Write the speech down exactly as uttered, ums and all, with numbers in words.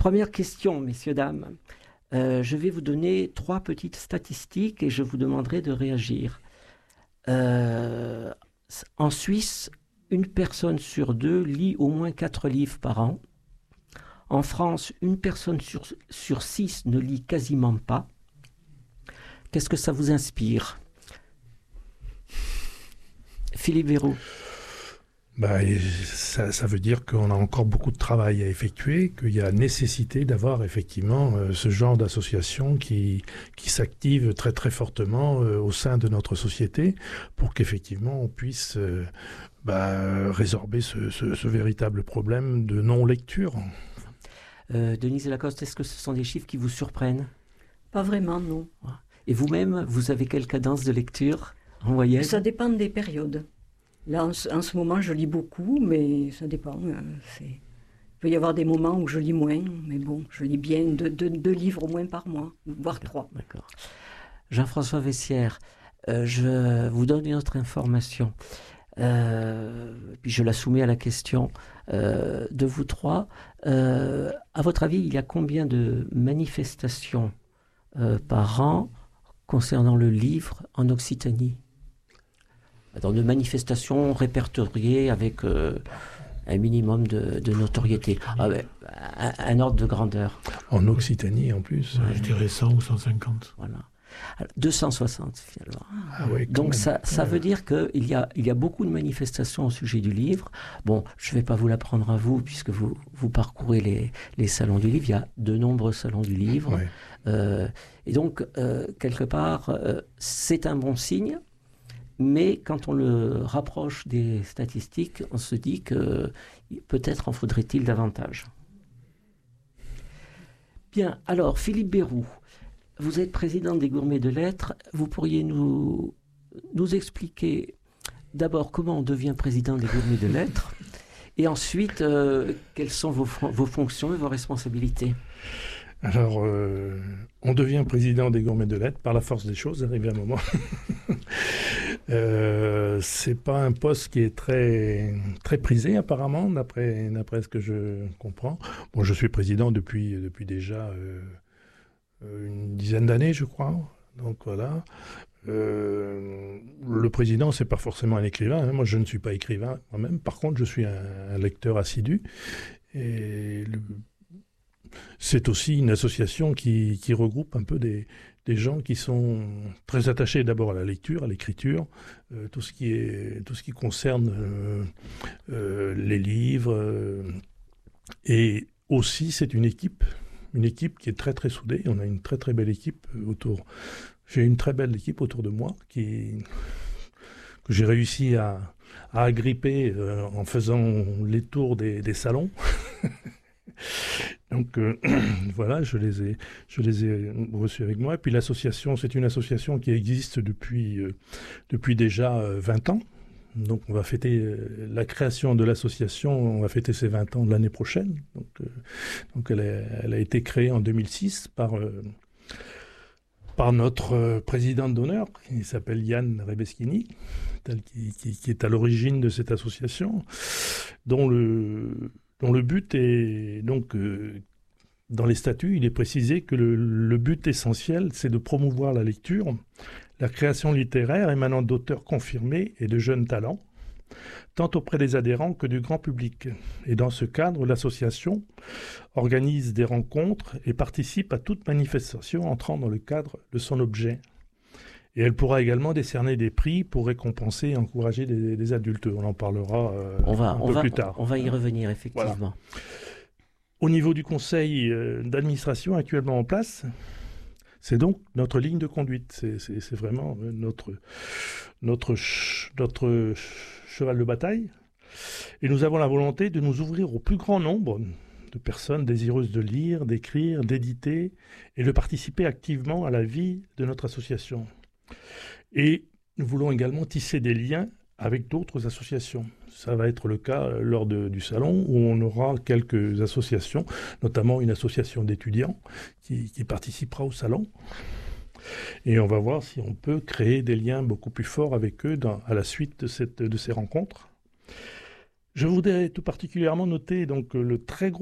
Première question, messieurs, dames. Euh, je vais vous donner trois petites statistiques et je vous demanderai de réagir. Euh, en Suisse, une personne sur deux lit au moins quatre livres par an. En France, une personne sur, sur six ne lit quasiment pas. Qu'est-ce que ça vous inspire? Philippe Verroux. Bah, ça, ça veut dire qu'on a encore beaucoup de travail à effectuer, qu'il y a nécessité d'avoir effectivement euh, ce genre d'association qui, qui s'active très très fortement euh, au sein de notre société pour qu'effectivement on puisse euh, bah, résorber ce, ce, ce véritable problème de non-lecture. Euh, Denise Lacoste, est-ce que ce sont des chiffres qui vous surprennent? Pas vraiment, non. Et vous-même, vous avez quelle cadence de lecture en moyenne? Ça dépend des périodes. Là, en ce, en ce moment, je lis beaucoup, mais ça dépend. Euh, c'est... Il peut y avoir des moments où je lis moins, mais bon, je lis bien deux, deux, deux livres au moins par mois, voire trois. D'accord. Jean-François Vessière, euh, je vous donne une autre information. Euh, puis je la soumets à la question euh, de vous trois. Euh, à votre avis, il y a combien de manifestations euh, par an concernant le livre en Occitanie? Dans de manifestations répertoriées avec euh, un minimum de, de notoriété, ah ben, un, un ordre de grandeur. En Occitanie en plus. Ouais, je dirais cent ou cent cinquante. Voilà. Alors, deux cent soixante finalement. Ah ouais, Donc même. ça, ça ouais. veut dire qu'il y a, il y a beaucoup de manifestations au sujet du livre. Bon, je ne vais pas vous l'apprendre à vous puisque vous, vous parcourez les, les salons du livre. Il y a de nombreux salons du livre. Ouais. Euh, et donc, euh, quelque part, euh, c'est un bon signe. Mais quand on le rapproche des statistiques, on se dit que peut-être en faudrait-il davantage. Bien, alors Philippe Verroux, vous êtes président des Gourmets de Lettres. Vous pourriez nous, nous expliquer d'abord comment on devient président des Gourmets de Lettres et ensuite euh, quelles sont vos, vos fonctions et vos responsabilités? Alors, euh, on devient président des Gourmets de Lettres par la force des choses, arrivé à un moment. euh, c'est pas un poste qui est très, très prisé apparemment, d'après, d'après ce que je comprends. Bon, je suis président depuis, depuis déjà euh, une dizaine d'années, je crois. Donc voilà. Euh, le président, c'est pas forcément un écrivain. Hein. Moi, je ne suis pas écrivain moi-même. Par contre, je suis un, un lecteur assidu. Et le C'est aussi une association qui, qui regroupe un peu des, des gens qui sont très attachés d'abord à la lecture, à l'écriture, euh, tout ce qui est, tout ce qui concerne euh, euh, les livres. Euh, et aussi, c'est une équipe, une équipe qui est très très soudée. On a une très très belle équipe autour. J'ai une très belle équipe autour de moi qui, que j'ai réussi à, à agripper euh, en faisant les tours des, des salons. Donc euh, voilà, je les ai, je les ai reçus avec moi. Et puis l'association, c'est une association qui existe depuis, euh, depuis déjà euh, vingt ans. Donc on va fêter euh, la création de l'association, on va fêter ses vingt ans de l'année prochaine. Donc, euh, donc elle, a, elle a été créée en deux mille six par, euh, par notre euh, présidente d'honneur, qui s'appelle Yann Rebeschini, qui, qui, qui est à l'origine de cette association, dont le... dont le but est, donc, euh, dans les statuts, il est précisé que le, le but essentiel, c'est de promouvoir la lecture, la création littéraire émanant d'auteurs confirmés et de jeunes talents, tant auprès des adhérents que du grand public. Et dans ce cadre, l'association organise des rencontres et participe à toute manifestation entrant dans le cadre de son objet. Et elle pourra également décerner des prix pour récompenser et encourager des, des adultes. On en parlera euh, on va, un on peu va, plus tard. On va y revenir, effectivement. Voilà. Au niveau du conseil euh, d'administration actuellement en place, c'est donc notre ligne de conduite. C'est, c'est, c'est vraiment euh, notre, notre, ch- notre cheval de bataille. Et nous avons la volonté de nous ouvrir au plus grand nombre de personnes désireuses de lire, d'écrire, d'éditer et de participer activement à la vie de notre association. Et nous voulons également tisser des liens avec d'autres associations. Ça va être le cas lors de, du salon où on aura quelques associations, notamment une association d'étudiants qui, qui participera au salon. Et on va voir si on peut créer des liens beaucoup plus forts avec eux dans, à la suite de, cette, de ces rencontres. Je voudrais tout particulièrement noter donc, le très gros